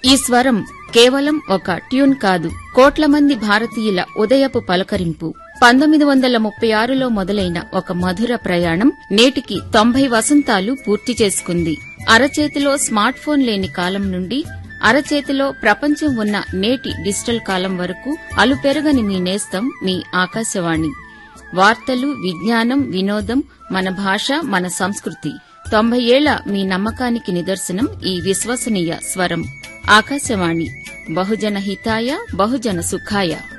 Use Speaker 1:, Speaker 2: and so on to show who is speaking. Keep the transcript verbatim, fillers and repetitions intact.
Speaker 1: ఈ స్వరం కేవలం ఒక ట్యూన్ కాదు, కోట్ల మంది భారతీయుల ఉదయపు పలకరింపు. పంతొమ్మిది వందల ముప్పై ఆరులో మొదలైన ఒక మధుర ప్రయాణం నేటికి తొంభై వసంతాలు పూర్తి చేసుకుంది. అరచేతిలో స్మార్ట్ ఫోన్ లేని కాలం నుండి అరచేతిలో ప్రపంచం ఉన్న నేటి డిజిటల్ కాలం వరకు అలుపెరగని మీ నేస్తం మీ ఆకాశవాణి. వార్తలు, విజ్ఞానం, వినోదం, మన భాష, మన సంస్కృతి. తొంభై ఏళ్ల మీ నమ్మకానికి నిదర్శనం ఈ విశ్వసనీయ స్వరం. ఆకాశవాణి, బహుజన హితాయ బహుజన సుఖాయ.